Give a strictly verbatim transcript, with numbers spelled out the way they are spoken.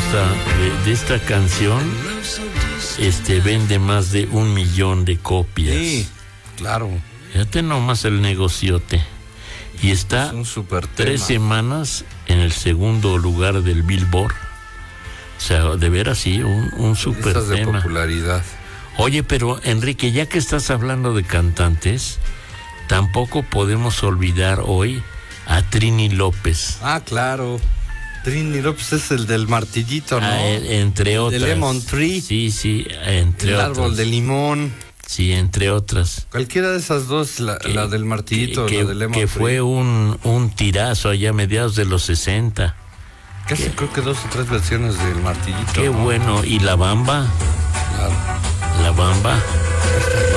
esta, de, de esta canción, este vende más de un millón de copias. Sí, claro. Fíjate nomás el negociote. Y está es un super tres tema. semanas en el segundo lugar del Billboard. O sea, de veras sí, un, un super Listas de tema. popularidad. Oye, pero Enrique, ya que estás hablando de cantantes, tampoco podemos olvidar hoy a Trini López. Ah, claro. Trini López es el del martillito, ¿no? Ah, eh, entre el otras. De Lemon Tree. Sí, sí, entre el otras. árbol de limón. Sí, entre otras. Cualquiera de esas dos, la, Que, la del martillito, que, la de Lemon que Tree. fue un, un tirazo allá a mediados de los sesenta. Casi que, creo que dos o tres versiones del martillito. Qué ¿no? bueno. ¿Y La Bamba? Claro. La Bamba.